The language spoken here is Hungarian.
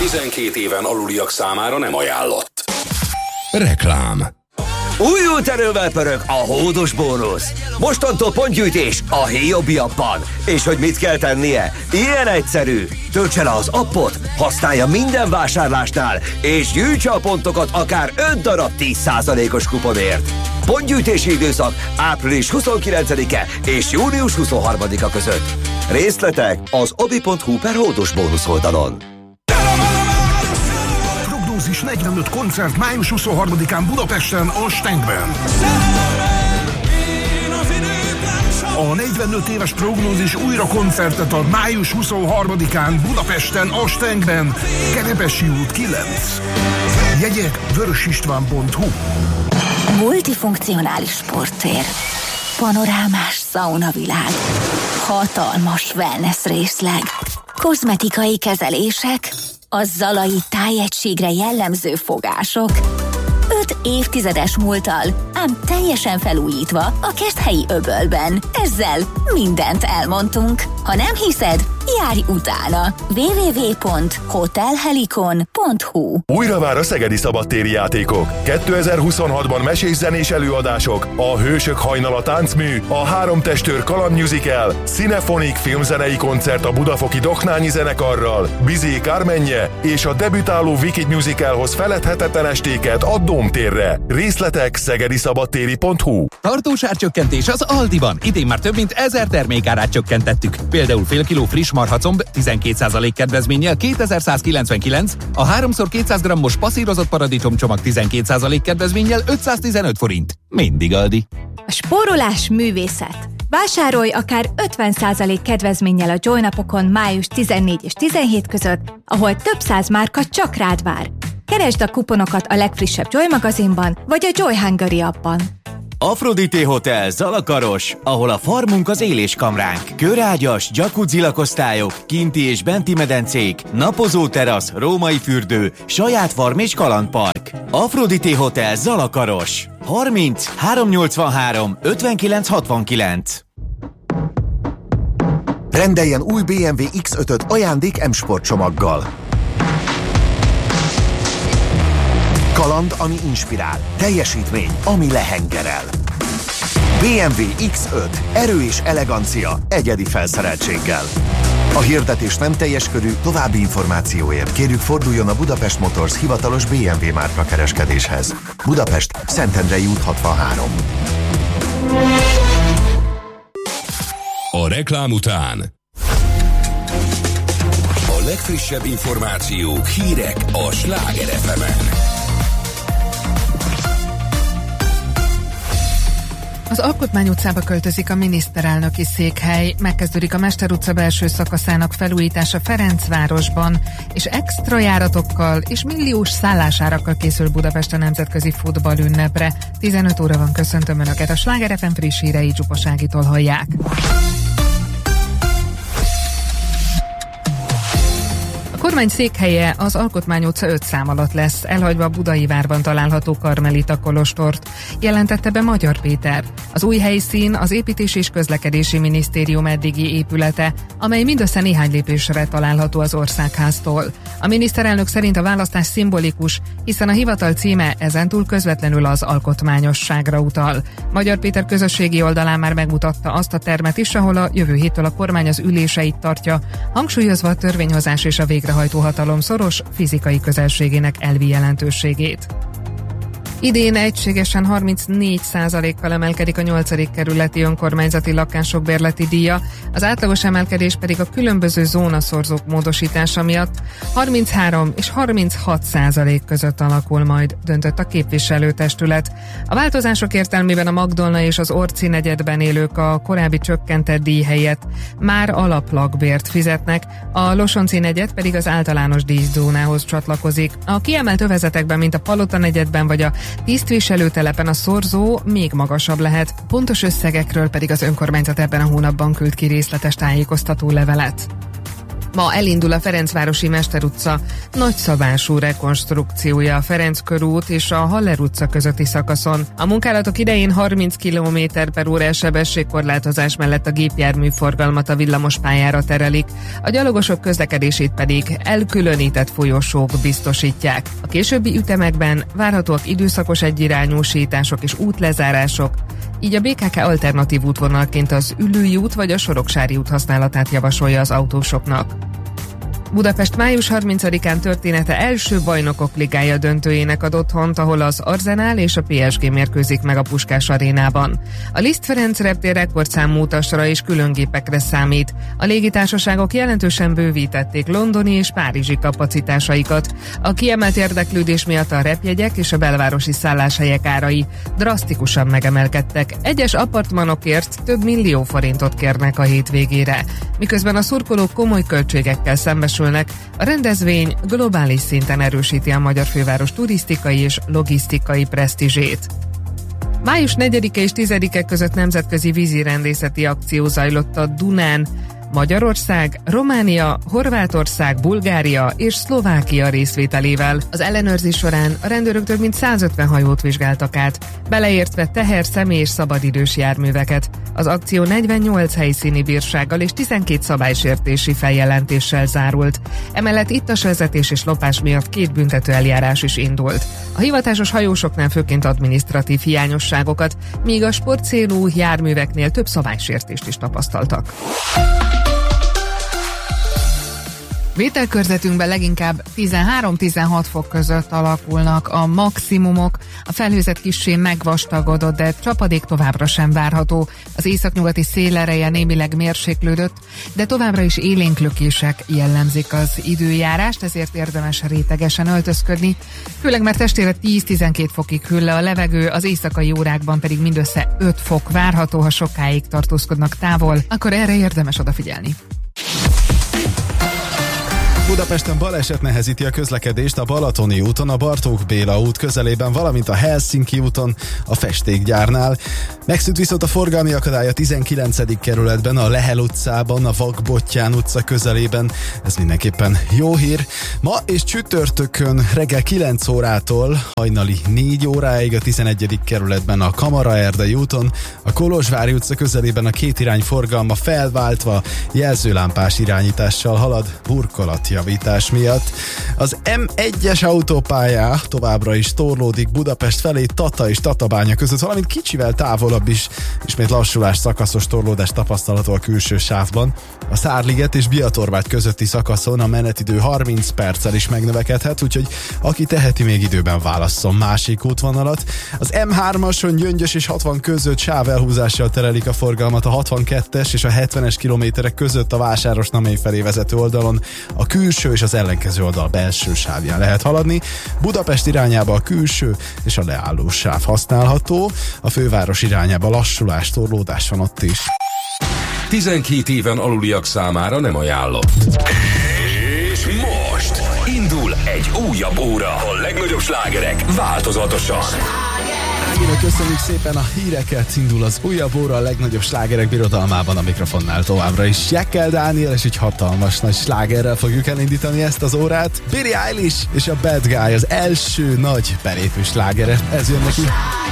12 éven aluliak számára nem ajánlott. Reklám. Újult erővel pörög a hódos bónusz. Mostantól pontgyűjtés a Hiobi appban. És hogy mit kell tennie? Ilyen egyszerű. Töltse le az appot, használja minden vásárlásnál, és gyűjtse a pontokat akár 5 darab 10%-os kuponért. Pontgyűjtési időszak április 29-e és június 23-a között. Részletek az obi.hu/hódos bónusz oldalon. Prognózis 45 koncert május 23-án Budapesten a Stenkben. A 45 éves Prognózis újra koncertet ad május 23-án Budapesten a Stenkben. Kerepesi út 9. Jegyek vörösistván.hu. Multifunkcionális sporttér, panorámás szaunavilág, hatalmas wellness részleg, kozmetikai kezelések, a zalai tájegységre jellemző fogások. 5 évtizedes múlttal, ám teljesen felújítva a Keszthelyi öbölben. Ezzel mindent elmondtunk. Ha nem hiszed, járj utána. www.hotelhelikon.hu. Újra vár a szegedi szabadtéri játékok. 2026-ban mesés zenés előadások, a Hősök hajnala táncmű, a 3 testőr kaland musical, Cinefonik filmzenei koncert a Budafoki Doknányi zenekarral, Bizé Kármenje és a debütáló Wicked musicalhoz feledhetetlen estéket a Dómtérre. Részletek szegediszabadtéri.hu. Tartós árcsökkentés az Aldiban. Idén már több mint 1000 termékárát csökkentettük. Például fél kiló friss marhacomb 12% kedvezménnyel 2199, a 3x200 grammos passzírozott paradicsomcsomag 12% kedvezménnyel 515 forint. Mindig Aldi. A spórolás művészet. Vásárolj akár 50% kedvezménnyel a Joy napokon május 14 és 17 között, ahol több száz márka csak rád vár. Keresd a kuponokat a legfrissebb Joy magazinban, vagy a Joy Hungary appban. Aphrodite Hotel Zalakaros, ahol a farmunk az éléskamránk. Körágyas, jacuzzi lakosztályok, kinti és benti medencék, napozó terasz, római fürdő, saját farm és kalandpark. Aphrodite Hotel Zalakaros. 30 383 59 69. Rendeljen új BMW X5-öt ajándék M-Sport csomaggal. Kaland, ami inspirál. Teljesítmény, ami lehengerel. BMW X5. Erő és elegancia egyedi felszereltséggel. A hirdetés nem teljes körű, további információért kérjük forduljon a Budapest Motors hivatalos BMW márka kereskedéshez. Budapest, Szentendrei út 63. A reklám után A legfrissebb információk, hírek a Sláger FM-en. Az Alkotmány utcába költözik a miniszterelnöki székhely, megkezdődik a Mester utca belső szakaszának felújítása Ferencvárosban, és extra járatokkal és milliós szállásárakkal készül Budapest a nemzetközi futballünnepre. 15 óra van, köszöntöm Önöket, a Sláger FM friss hírei Zsupas Ágitól hallják. A kormány székhelye az Alkotmány utca 5 szám alatt lesz, elhagyva a Budai várban található Karmelita kolostort, jelentette be Magyar Péter. Az új helyszín az Építési és Közlekedési Minisztérium eddigi épülete, amely mindössze néhány lépésre található az Országháztól. A miniszterelnök szerint a választás szimbolikus, hiszen a hivatal címe ezentúl közvetlenül az alkotmányosságra utal. Magyar Péter közösségi oldalán már megmutatta azt a termet is, ahol a jövő héttől a kormány az üléseit tartja, hangsúlyozva a törvényhozás és a végrehajtó hatalom szoros fizikai közelségének elvi jelentőségét. Idén egységesen 34%-kal emelkedik a 8. kerületi önkormányzati lakások bérleti díja, az átlagos emelkedés pedig a különböző zónaszorzók módosítása miatt 33 és 36% között alakul majd, döntött a képviselőtestület. A változások értelmében a Magdolna és az Orci negyedben élők a korábbi csökkentett díj helyett már alaplakbért fizetnek, a Losonci negyed pedig az általános díjzónához csatlakozik. A kiemelt övezetekben, mint a Palota negyedben vagy a tisztviselőtelepen a szorzó még magasabb lehet, pontos összegekről pedig az önkormányzat ebben a hónapban küld ki részletes tájékoztató levelet. Ma elindul a Ferencvárosi Mester utca nagyszabású rekonstrukciója a Ferenc körút és a Haller utca közötti szakaszon. A munkálatok idején 30 km/h sebességkorlátozás mellett a gépjárműforgalmat a villamospályára terelik, a gyalogosok közlekedését pedig elkülönített folyosók biztosítják. A későbbi ütemekben várhatóak időszakos egyirányúsítások és útlezárások, így a BKK alternatív útvonalként az Üllői út vagy a Soroksári út használatát javasolja az autósoknak. Budapest május 30-án története első Bajnokok Ligája döntőjének ad otthont, ahol az Arsenal és a PSG mérkőzik meg a Puskás arénában. A Liszt Ferenc reptér rekordszámú utasra és különgépekre számít. A légitársaságok jelentősen bővítették londoni és párizsi kapacitásaikat. A kiemelt érdeklődés miatt a repjegyek és a belvárosi szálláshelyek árai drasztikusan megemelkedtek. Egyes apartmanokért több millió forintot kérnek a hétvégére. Miközben a szurkolók komoly költségekkel szembesülnek, a rendezvény globális szinten erősíti a magyar főváros turisztikai és logisztikai presztízsét. Május 4-e és 10-e között nemzetközi vízirendészeti akció zajlott a Dunán. Magyarország, Románia, Horvátország, Bulgária és Szlovákia részvételével. Az ellenőrzés során a rendőrök több mint 150 hajót vizsgáltak át, beleértve teher, személy és szabadidős járműveket. Az akció 48 helyszíni bírsággal és 12 szabálysértési feljelentéssel zárult. Emellett ittasvezetés és lopás miatt 2 büntető eljárás is indult. A hivatásos hajósoknál főként adminisztratív hiányosságokat, míg a sportcélú járműveknél több szabálysértést is tapasztaltak. Vételkörzetünkben leginkább 13-16 fok között alakulnak a maximumok, a felhőzet kissé megvastagodott, de csapadék továbbra sem várható. Az északnyugati szélereje némileg mérséklődött, de továbbra is élénk lökések jellemzik az időjárást, ezért érdemes rétegesen öltözködni, főleg mert estére 10-12 fokig hűl le a levegő, az éjszakai órákban pedig mindössze 5 fok várható, ha sokáig tartózkodnak távol, akkor erre érdemes odafigyelni. Budapesten baleset nehezíti a közlekedést a Balatoni úton, a Bartók Béla út közelében, valamint a Helsinki úton, a festékgyárnál. Megszűnt viszont a forgalmi akadály a 19. kerületben, a Lehel utcában, a Vakbottyán utca közelében. Ez mindenképpen jó hír. Ma és csütörtökön reggel 9 órától hajnali 4 óráig a 11. kerületben, a Kamaraerdei úton, a Kolozsvári utca közelében a két irány forgalma felváltva jelzőlámpás irányítással halad burkolatjavítás miatt. Az M1-es autópályá továbbra is torlódik Budapest felé Tata és Tatabánya között, valamint kicsivel távolabb is ismét lassulás, szakaszos torlódás tapasztalható a külső sávban. A Szárliget és Biatorbágy közötti szakaszon a menetidő 30 perccel is megnövekedhet, úgyhogy aki teheti, még időben válasszon másik útvonalat. Az M3-ason Gyöngyös és 60 között sávelhúzással terelik a forgalmat, a 62-es és a 70-es kilométerek között a Vásárosnamény felé vezető oldalon a külső és az ellenkező oldal belső sávján lehet haladni. Budapest irányába a külső és a leálló sáv használható, a főváros irányába lassulás, torlódás van ott is. 12 éven aluliak számára nem ajánlott. És most indul egy újabb óra. A legnagyobb slágerek változatosan. Áginak köszönjük szépen a híreket, indul az újabb óra a legnagyobb slágerek birodalmában, a mikrofonnál továbbra is Jekyll Dániel, és egy hatalmas nagy slágerrel fogjuk elindítani ezt az órát. Billie Eilish és a Bad Guy az első nagy belépő slágere, ez jön neki.